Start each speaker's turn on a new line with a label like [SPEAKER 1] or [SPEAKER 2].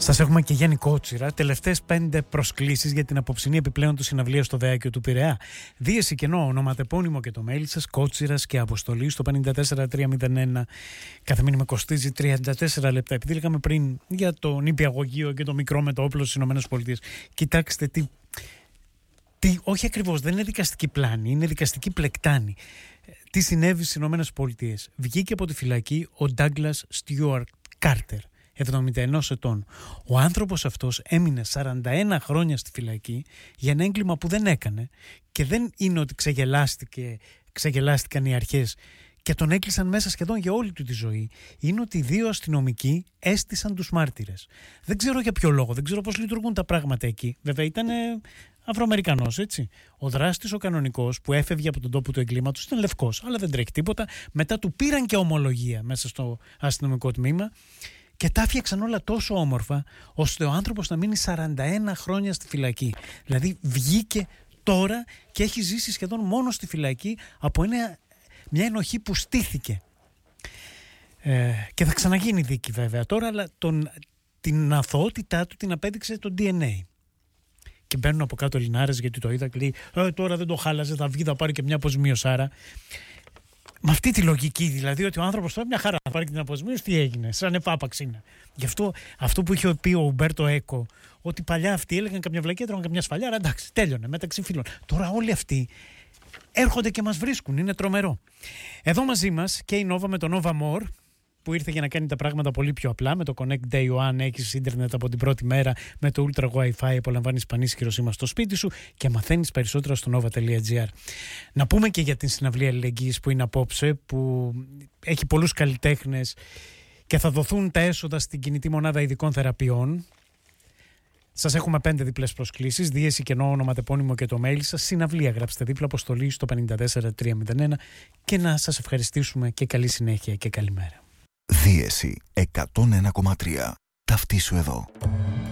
[SPEAKER 1] Σας έχουμε και Γιάννη Κότσιρα. Τελευταίες 5 προσκλήσεις για την απόψινή επιπλέον του συναυλία στο Δεάκιο του Πειραιά. Δίεση κενό, ονοματεπώνυμο και το mail σας, Κότσιρας και αποστολή στο 54301. Κάθε μήνυμα κοστίζει 34 λεπτά. Επειδή λέγαμε πριν για το νηπιαγωγείο και το μικρό με το όπλο στις ΗΠΑ, κοιτάξτε όχι ακριβώς, δεν είναι δικαστική πλάνη, είναι δικαστική πλεκτάνη. Τι συνέβη στις ΗΠΑ? Βγήκε από τη φυλακή ο Ντάγκλας Στιούαρτ Κάρτερ, 71 ετών. Ο άνθρωπος αυτός έμεινε 41 χρόνια στη φυλακή για ένα έγκλημα που δεν έκανε, και δεν είναι ότι ξεγελάστηκαν οι αρχές και τον έκλεισαν μέσα σχεδόν για όλη του τη ζωή. Είναι ότι 2 αστυνομικοί έστησαν τους μάρτυρες. Δεν ξέρω για ποιο λόγο, δεν ξέρω πώς λειτουργούν τα πράγματα εκεί. Βέβαια ήταν Αφροαμερικανός, έτσι. Ο δράστης, ο κανονικός, που έφευγε από τον τόπο του εγκλήματος, ήταν λευκός, αλλά δεν τρέχει τίποτα. Μετά του πήραν και ομολογία μέσα στο αστυνομικό τμήμα και τα έφτιαξαν όλα τόσο όμορφα, ώστε ο άνθρωπος να μείνει 41 χρόνια στη φυλακή. Δηλαδή βγήκε τώρα και έχει ζήσει σχεδόν μόνο στη φυλακή από μια ενοχή που στήθηκε. Και θα ξαναγίνει δίκη βέβαια τώρα, αλλά την αθωότητά του την απέδειξε το DNA. Και μπαίνουν από κάτω Λινάρες, γιατί το είδα και λέει τώρα δεν το χάλαζε, θα βγει, θα πάρει και μια αποζημίωσάρα. Με αυτή τη λογική δηλαδή, ότι ο άνθρωπος τώρα μια χαρά θα πάρει και την αποζημίωση, τι έγινε, σαν επάπαξ είναι. Γι' αυτό που είχε πει ο Ουμπέρτο Έκο, ότι παλιά αυτοί έλεγαν καμιά βλακία, τρώγαν καμιά σφαλιάρα, εντάξει, τέλειωνε μεταξύ φίλων. Τώρα όλοι αυτοί έρχονται και μας βρίσκουν, είναι τρομερό. Εδώ μαζί μας και η Nova με το Nova More, που ήρθε για να κάνει τα πράγματα πολύ πιο απλά. Με το Connect Day One έχεις ίντερνετ από την πρώτη μέρα, με το Ultra Wi-Fi απολαμβάνεις πανίσχυρο σήμα στο σπίτι σου και μαθαίνεις περισσότερα στο nova.gr. Να πούμε και για την συναυλία αλληλεγγύης που είναι απόψε, που έχει πολλούς καλλιτέχνες και θα δοθούν τα έσοδα στην κινητή μονάδα ειδικών θεραπείων. Σας έχουμε 5 διπλές προσκλήσεις, δίεση κενό, ονοματεπώνυμο και το mail σας. Συναυλία, γράψτε δίπλα αποστολή στο 54301 και να σας ευχαριστήσουμε και καλή συνέχεια και καλημέρα.
[SPEAKER 2] Δίεση 101,3. Ταυτίσου εδώ.